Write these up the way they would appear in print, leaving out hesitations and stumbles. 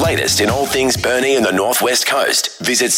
latest in all things Burnie and the Northwest Coast, visit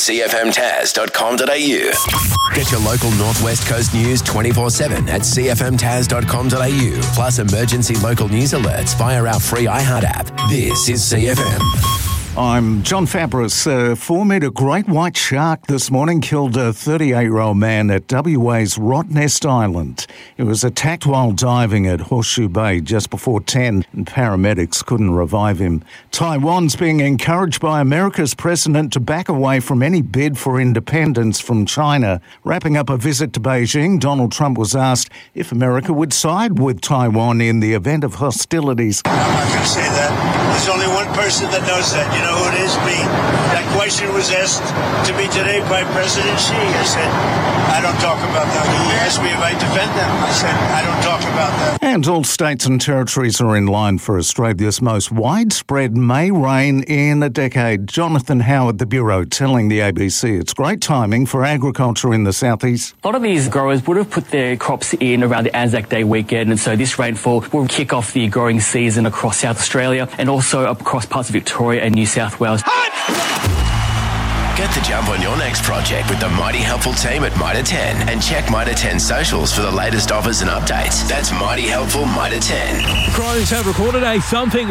cfmtaz.com.au. Get your local Northwest Coast news 24/7 at cfmtaz.com.au. Plus emergency local news alerts via our free iHeart app. This is CFM. I'm John Fabris. A 4-metre great white shark this morning killed a 38-year-old man at WA's Rottnest Island. He was attacked while diving at Horseshoe Bay just before 10 and paramedics couldn't revive him. Taiwan's being encouraged by America's president to back away from any bid for independence from China. Wrapping up a visit to Beijing, Donald Trump was asked if America would side with Taiwan in the event of hostilities. I'm not going to say that. There's only one person that knows that. You know who it is? Me. That question was asked to me today by President Xi. I said, I don't talk about that. He asked me if I defend them. I said, I don't talk about that. And all states and territories are in line for Australia's most widespread May rain in a decade. Jonathan Howard, the Bureau, telling the ABC it's great timing for agriculture in the southeast. A lot of these growers would have put their crops in around the Anzac Day weekend, and so this rainfall will kick off the growing season across South Australia and also across parts of Victoria and New South Wales. Get the jump on your next project with the Mighty Helpful team at Mitre 10 and check Mitre 10 socials for the latest offers and updates. That's Mighty Helpful Mitre 10. Crows have recorded a thumping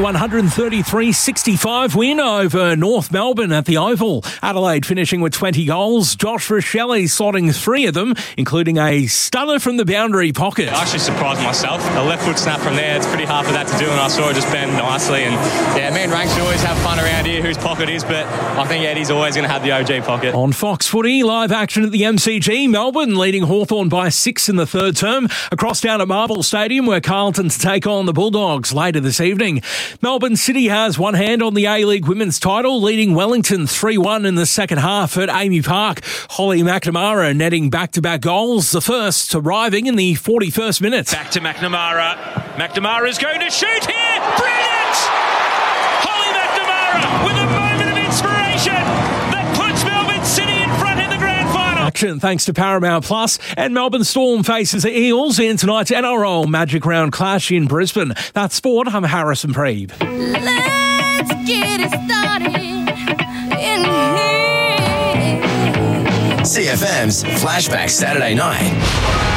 133-65 win over North Melbourne at the Oval. Adelaide finishing with 20 goals. Josh Rochelle slotting 3 of them, including a stunner from the boundary pocket. I actually surprised myself. A left foot snap from there, it's pretty hard for that to do, and I saw it just bend nicely. And yeah, me and Rank should always have fun around here whose pocket is, but I think Eddie's always going to have the OG pocket. On Fox Footy, live action at the MCG. Melbourne leading Hawthorn by 6 in the third term. Across down at Marvel Stadium, where Carlton to take on the Bulldogs later this evening. Melbourne City has one hand on the A-League women's title, leading Wellington 3-1 in the second half at Amy Park. Holly McNamara netting back-to-back goals, the first arriving in the 41st minute. Back to McNamara. McNamara's going to shoot here. Brilliant! Holly McNamara with a moment of inspiration that puts Melbourne City in front in the grand final. Action thanks to Paramount Plus, and Melbourne Storm faces the Eels in tonight's NRL Magic Round clash in Brisbane. That's sport. I'm Harrison Preeb. Let's get it started in here. CFM's Flashback Saturday Night.